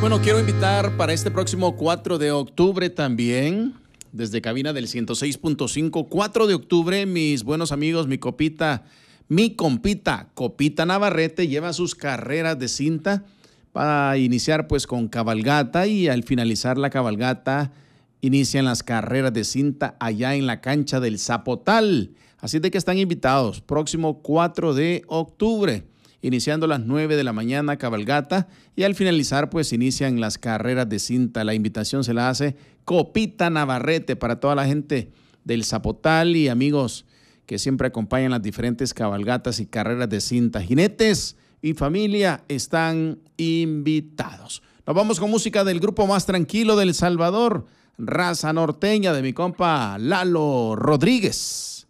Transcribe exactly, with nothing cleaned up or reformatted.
Bueno, quiero invitar para este próximo cuatro de octubre también, desde cabina del ciento seis punto cinco, cuatro de octubre, mis buenos amigos, mi copita, mi compita, Copita Navarrete, lleva sus carreras de cinta para iniciar pues con cabalgata y al finalizar la cabalgata inician las carreras de cinta allá en la cancha del Zapotal. Así de que están invitados, próximo cuatro de octubre. Iniciando a las nueve de la mañana cabalgata y al finalizar pues inician las carreras de cinta. La invitación se la hace Copita Navarrete para toda la gente del Zapotal y amigos que siempre acompañan las diferentes cabalgatas y carreras de cinta. Jinetes y familia están invitados. Nos vamos con música del grupo más tranquilo del Salvador, Raza Norteña, de mi compa Lalo Rodríguez.